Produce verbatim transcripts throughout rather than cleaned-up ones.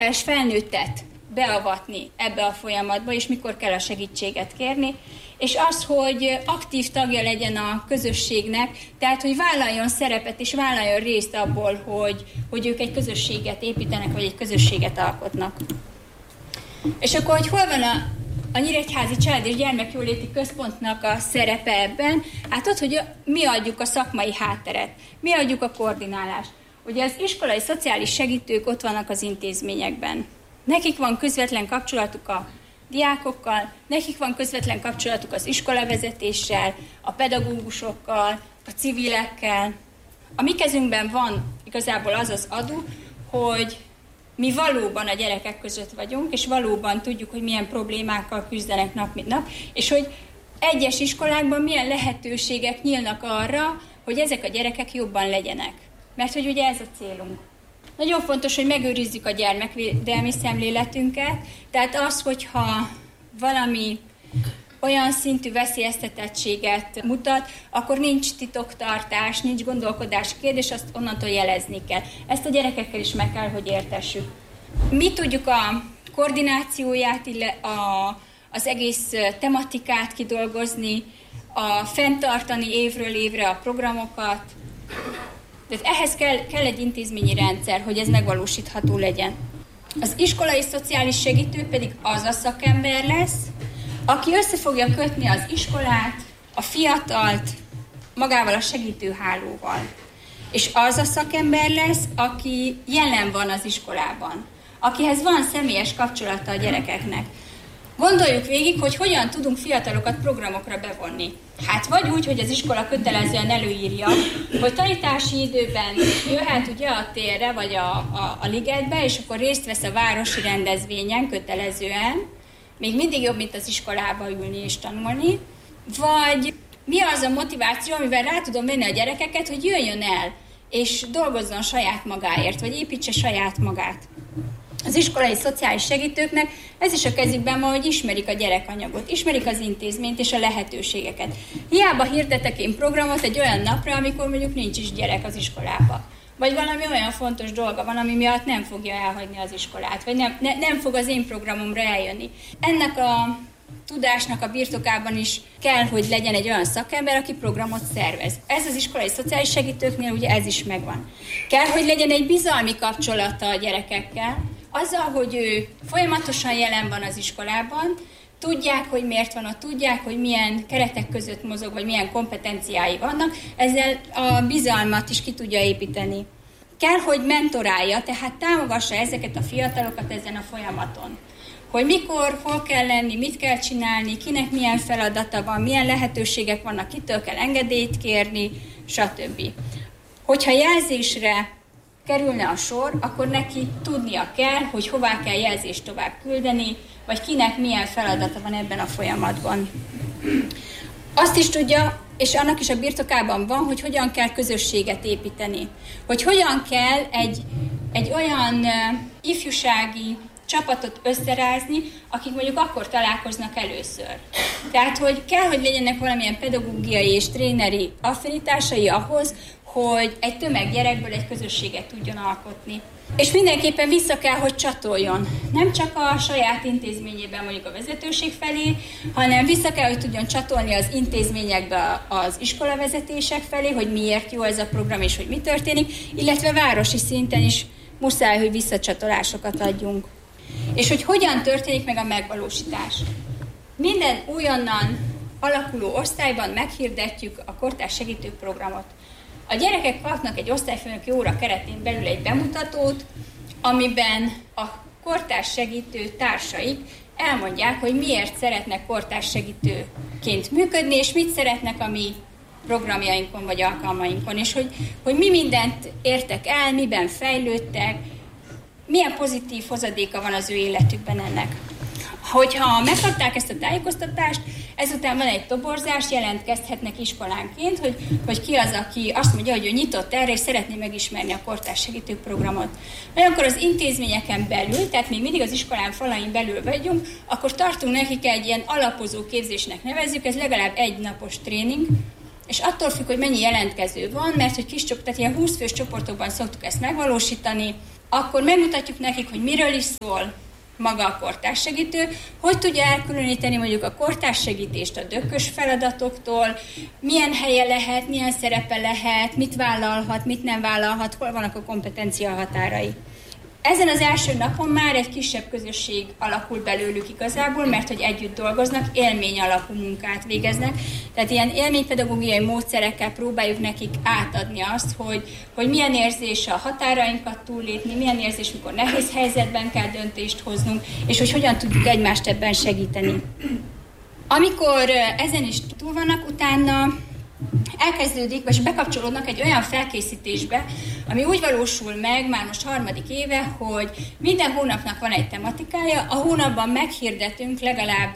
és felnőttet beavatni ebbe a folyamatba, és mikor kell a segítséget kérni, és az, hogy aktív tagja legyen a közösségnek, tehát, hogy vállaljon szerepet, és vállaljon részt abból, hogy, hogy ők egy közösséget építenek, vagy egy közösséget alkotnak. És akkor, hogy hol van a, a Nyíregyházi Család és Gyermekjóléti Központnak a szerepe ebben? Hát ott, hogy mi adjuk a szakmai hátteret, mi adjuk a koordinálást. Ugye az iskolai szociális segítők ott vannak az intézményekben. Nekik van közvetlen kapcsolatuk a diákokkal, nekik van közvetlen kapcsolatuk az iskolavezetéssel, a pedagógusokkal, a civilekkel. A mi kezünkben van igazából az az adu, hogy mi valóban a gyerekek között vagyunk, és valóban tudjuk, hogy milyen problémákkal küzdenek nap mint nap, és hogy egyes iskolákban milyen lehetőségek nyílnak arra, hogy ezek a gyerekek jobban legyenek. Mert hogy ugye ez a célunk. Nagyon fontos, hogy megőrizzük a gyermekvédelmi szemléletünket, tehát az, hogyha valami olyan szintű veszélyeztetettséget mutat, akkor nincs titoktartás, nincs gondolkodási kérdés, azt onnantól jelezni kell. Ezt a gyerekekkel is meg kell, hogy értessük. Mi tudjuk a koordinációját, a, az egész tematikát kidolgozni, a fenntartani évről évre a programokat. Tehát ehhez kell, kell egy intézményi rendszer, hogy ez megvalósítható legyen. Az iskolai szociális segítő pedig az a szakember lesz, aki össze fogja kötni az iskolát, a fiatalt magával a segítőhálóval. És az a szakember lesz, aki jelen van az iskolában, akihez van személyes kapcsolata a gyerekeknek. Gondoljuk végig, hogy hogyan tudunk fiatalokat programokra bevonni. Hát vagy úgy, hogy az iskola kötelezően előírja, hogy tanítási időben jöhet ugye a térre, vagy a, a, a ligetbe, és akkor részt vesz a városi rendezvényen kötelezően, még mindig jobb, mint az iskolába ülni és tanulni, vagy mi az a motiváció, amivel rá tudom venni a gyerekeket, hogy jöjjön el, és dolgozzon saját magáért, vagy építse saját magát. Az iskolai szociális segítőknek ez is a kezükben van, hogy ismerik a gyerekanyagot, ismerik az intézményt és a lehetőségeket. Hiába hirdetek én programot egy olyan napra, amikor mondjuk nincs is gyerek az iskolába. Vagy valami olyan fontos dolga van, ami miatt nem fogja elhagyni az iskolát, vagy nem, ne, nem fog az én programomra eljönni. Ennek a tudásnak a birtokában is kell, hogy legyen egy olyan szakember, aki programot szervez. Ez az iskolai szociális segítőknél ugye ez is megvan. Kell, hogy legyen egy bizalmi kapcsolata a gyerekekkel, azzal, hogy ő folyamatosan jelen van az iskolában, tudják, hogy miért van ott, tudják, hogy milyen keretek között mozog, vagy milyen kompetenciái vannak, ezzel a bizalmat is ki tudja építeni. Kell, hogy mentorálja, tehát támogassa ezeket a fiatalokat ezen a folyamaton. Hogy mikor, hol kell lenni, mit kell csinálni, kinek milyen feladata van, milyen lehetőségek vannak, kitől kell engedélyt kérni, stb. Hogyha jelzésre kerülne a sor, akkor neki tudnia kell, hogy hová kell jelzést tovább küldeni, vagy kinek milyen feladata van ebben a folyamatban. Azt is tudja, és annak is a birtokában van, hogy hogyan kell közösséget építeni. Hogy hogyan kell egy, egy olyan uh, ifjúsági csapatot összerázni, akik mondjuk akkor találkoznak először. Tehát, hogy kell, hogy legyenek valamilyen pedagógiai és tréneri affinitásai ahhoz, hogy egy tömeg gyerekből egy közösséget tudjon alkotni. És mindenképpen vissza kell, hogy csatoljon. Nem csak a saját intézményében mondjuk a vezetőség felé, hanem vissza kell, hogy tudjon csatolni az intézményekbe az iskolavezetések felé, hogy miért jó ez a program és hogy mi történik, illetve városi szinten is muszáj, hogy visszacsatolásokat adjunk. És hogy hogyan történik meg a megvalósítás. Minden újonnan alakuló osztályban meghirdetjük a kortárs segítő programot. A gyerekek kapnak egy osztályfőnöki óra keretén belül egy bemutatót, amiben a kortárs segítő társaik elmondják, hogy miért szeretnek kortárs segítőként működni, és mit szeretnek a mi programjainkon vagy alkalmainkon, és hogy, hogy mi mindent értek el, miben fejlődtek, milyen pozitív hozadéka van az ő életükben ennek. Hogyha megkapták ezt a tájékoztatást, ezután van egy toborzás, jelentkezhetnek iskolánként, hogy, hogy ki az, aki azt mondja, hogy ő nyitott erre, és szeretné megismerni a kortárs segítő programot. Olyankor az intézményeken belül, tehát még mindig az iskolán falain belül vagyunk, akkor tartunk nekik egy ilyen alapozó képzésnek nevezzük, ez legalább egy napos tréning, és attól függ, hogy mennyi jelentkező van, mert hogy kis csoport, tehát ilyen húsz fős csoportokban szoktuk ezt megvalósítani, akkor megmutatjuk nekik, hogy miről is szól maga a kortárssegítő, hogy tudja elkülöníteni mondjuk a kortárssegítést a dökkös feladatoktól, milyen helye lehet, milyen szerepe lehet, mit vállalhat, mit nem vállalhat, hol vannak a kompetencia határai. Ezen az első napon már egy kisebb közösség alakul belőlük igazából, mert hogy együtt dolgoznak, élmény alapú munkát végeznek. Tehát ilyen élménypedagógiai módszerekkel próbáljuk nekik átadni azt, hogy, hogy milyen érzés a határainkat túllépni, milyen érzés, mikor nehéz helyzetben kell döntést hoznunk, és hogy hogyan tudjuk egymást ebben segíteni. Amikor ezen is túl vannak, utána elkezdődik, vagy bekapcsolódnak egy olyan felkészítésbe, ami úgy valósul meg már most harmadik éve, hogy minden hónapnak van egy tematikája, a hónapban meghirdetünk legalább,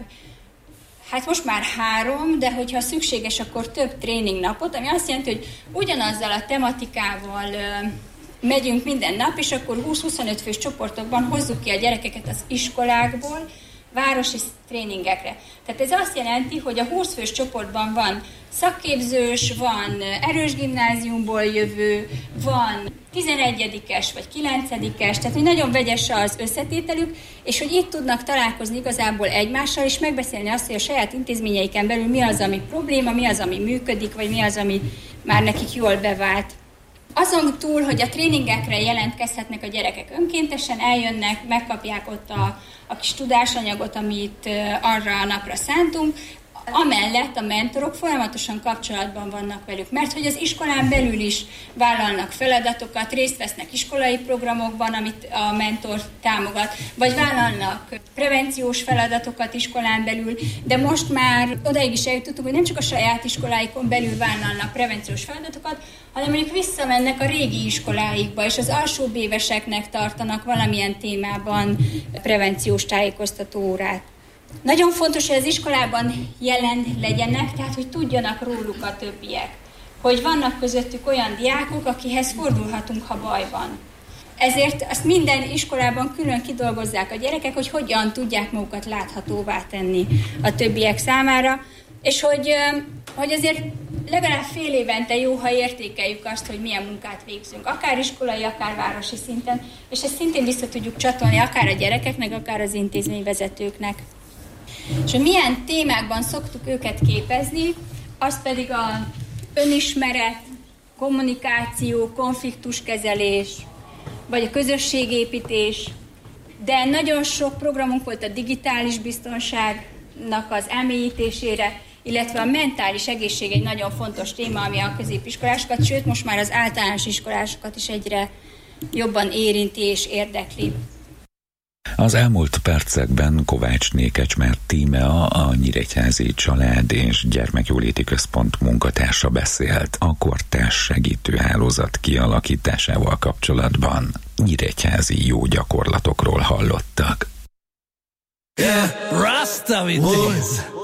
hát most már három, de hogyha szükséges, akkor több tréningnapot, ami azt jelenti, hogy ugyanazzal a tematikával megyünk minden nap, és akkor húsz-huszonöt fős csoportokban hozzuk ki a gyerekeket az iskolákból, városi tréningekre. Tehát ez azt jelenti, hogy a húsz fős csoportban van szakképzős, van erős gimnáziumból jövő, van tizenegyedikes vagy kilencedikes, tehát hogy nagyon vegyes az összetételük, és hogy itt tudnak találkozni igazából egymással, és megbeszélni azt, hogy a saját intézményeiken belül mi az, ami probléma, mi az, ami működik, vagy mi az, ami már nekik jól bevált. Azon túl, hogy a tréningekre jelentkezhetnek a gyerekek önkéntesen, eljönnek, megkapják ott a, a kis tudásanyagot, amit arra a napra szántunk, amellett a mentorok folyamatosan kapcsolatban vannak velük, mert hogy az iskolán belül is vállalnak feladatokat, részt vesznek iskolai programokban, amit a mentor támogat, vagy vállalnak prevenciós feladatokat iskolán belül, de most már odaig is eljutottunk, hogy nem csak a saját iskoláikon belül vállalnak prevenciós feladatokat, hanem mondjuk visszamennek a régi iskoláikba, és az alsóbb éveseknek tartanak valamilyen témában prevenciós tájékoztató órát. Nagyon fontos, hogy az iskolában jelen legyenek, tehát hogy tudjanak róluk a többiek. Hogy vannak közöttük olyan diákok, akihez fordulhatunk, ha baj van. Ezért azt minden iskolában külön kidolgozzák a gyerekek, hogy hogyan tudják magukat láthatóvá tenni a többiek számára, és hogy, hogy azért legalább fél évente jó, ha értékeljük azt, hogy milyen munkát végzünk, akár iskolai, akár városi szinten, és ezt szintén vissza tudjuk csatolni akár a gyerekeknek, akár az intézményvezetőknek. És hogy milyen témákban szoktuk őket képezni, az pedig a önismeret, kommunikáció, konfliktuskezelés, vagy a közösségépítés, de nagyon sok programunk volt a digitális biztonságnak az elmélyítésére, illetve a mentális egészség egy nagyon fontos téma, ami a középiskolásokat, sőt most már az általános iskolásokat is egyre jobban érinti és érdekli. Az elmúlt percekben Kovácsné Kecsmer Tímea, a Nyíregyházi Család és Gyermekjóléti Központ munkatársa beszélt a kortárs segítőhálózat kialakításával kapcsolatban. Nyíregyházi jó gyakorlatokról hallottak. Yeah, Rasta with